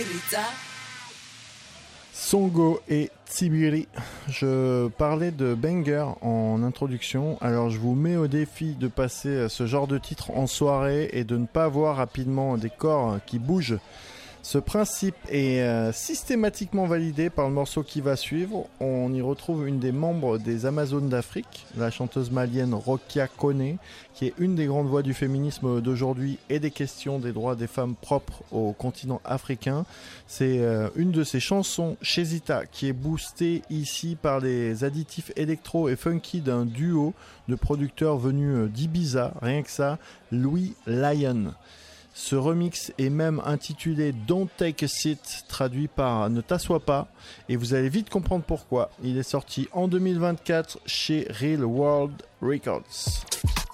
Songo et Tibiri. Je parlais de banger en introduction, alors je vous mets au défi de passer ce genre de titre en soirée et de ne pas voir rapidement des corps qui bougent. Ce principe est systématiquement validé par le morceau qui va suivre. On y retrouve une des membres des Amazones d'Afrique, la chanteuse malienne Rokia Kone, qui est une des grandes voix du féminisme d'aujourd'hui et des questions des droits des femmes propres au continent africain. C'est une de ses chansons, Shezita, qui est boostée ici par les additifs électro et funky d'un duo de producteurs venus d'Ibiza, rien que ça, Louis Lyon. Ce remix est même intitulé Don't Take a Seat, traduit par Ne t'assois pas, et vous allez vite comprendre pourquoi. Il est sorti en 2024 chez Real World Records.